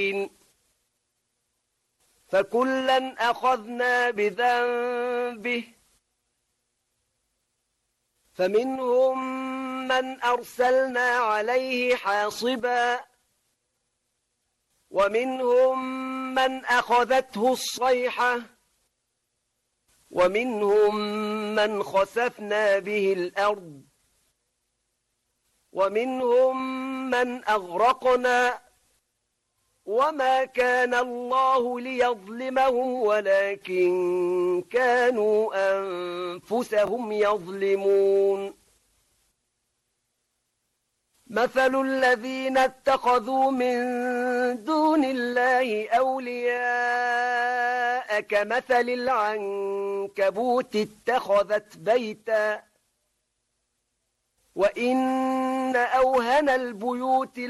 فكلا أخذنا بذنبه فمنهم من أرسلنا عليه حاصبا ومنهم من أخذته الصيحة ومنهم من خسفنا به الأرض ومنهم من أغرقنا وما كان الله ليظلمهم ولكن كانوا أنفسهم يظلمون مثل الذين اتخذوا من دون الله أولياء كمثل العنكبوت اتخذت بيتا وإن أوهن البيوت